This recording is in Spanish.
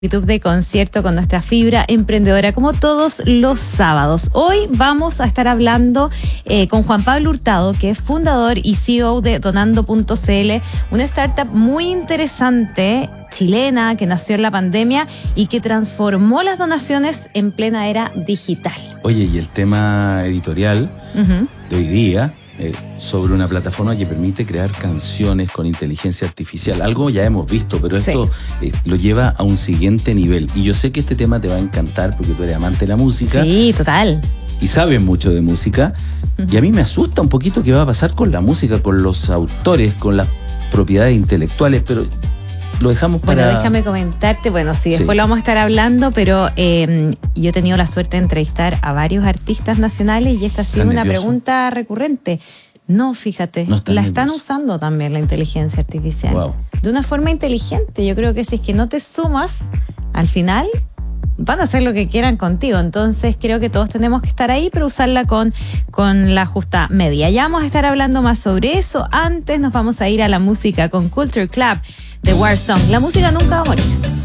YouTube de concierto con nuestra fibra emprendedora como todos los sábados. Hoy vamos a estar hablando con Juan Pablo Hurtado, que es fundador y CEO de Donando.cl, una startup muy interesante chilena que nació en la pandemia y que transformó las donaciones en plena era digital. Oye, y el tema editorial de hoy día sobre una plataforma que permite crear canciones con inteligencia artificial. Algo ya hemos visto, pero esto lo lleva a un siguiente nivel. Y yo sé que este tema te va a encantar porque tú eres amante de la música. Sí, total. Y sabes mucho de música. Y a mí me asusta un poquito qué va a pasar con la música, con los autores, con las propiedades intelectuales, pero lo dejamos para... Bueno, déjame comentarte, después lo vamos a estar hablando, pero yo he tenido la suerte de entrevistar a varios artistas nacionales y esta ha sido una pregunta recurrente. No, fíjate, la están usando también la inteligencia artificial. Wow. De una forma inteligente. Yo creo que si es que no te sumas, al final van a hacer lo que quieran contigo. Entonces creo que todos tenemos que estar ahí, pero usarla con la justa medida. Ya vamos a estar hablando más sobre eso. Antes nos vamos a ir a la música con Culture Club de War Song. La música nunca va a morir.